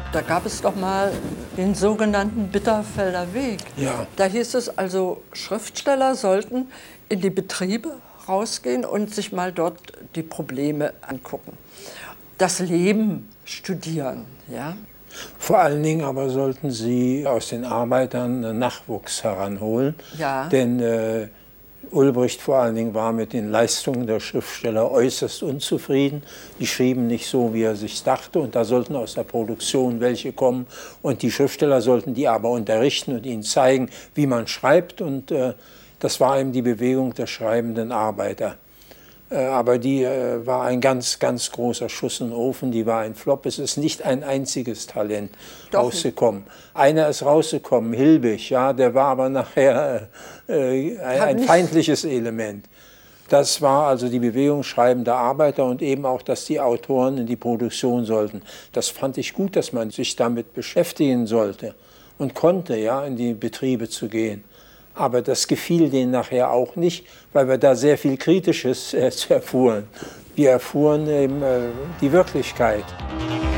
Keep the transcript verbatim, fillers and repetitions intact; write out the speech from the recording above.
Da gab es doch mal den sogenannten Bitterfelder Weg. Ja. Da hieß es also, Schriftsteller sollten in die Betriebe rausgehen und sich mal dort die Probleme angucken. Das Leben studieren, ja. Vor allen Dingen aber sollten Sie aus den Arbeitern Nachwuchs heranholen. Ja. Denn äh, Ulbricht vor allen Dingen war mit den Leistungen der Schriftsteller äußerst unzufrieden. Die schrieben nicht so, wie er sich dachte, und da sollten aus der Produktion welche kommen. Und die Schriftsteller sollten die aber unterrichten und ihnen zeigen, wie man schreibt. Und äh, das war eben die Bewegung der schreibenden Arbeiter. Aber die äh, war ein ganz, ganz großer Schuss in den Ofen, die war ein Flop. Es ist nicht ein einziges Talent Doch. rausgekommen. Einer ist rausgekommen, Hilbig, ja, der war aber nachher äh, ein, ein feindliches Element. Das war also die Bewegung schreibender Arbeiter und eben auch, dass die Autoren in die Produktion sollten. Das fand ich gut, dass man sich damit beschäftigen sollte und konnte, ja, in die Betriebe zu gehen. Aber das gefiel denen nachher auch nicht, weil wir da sehr viel Kritisches äh, erfuhren. Wir erfuhren eben äh, die Wirklichkeit.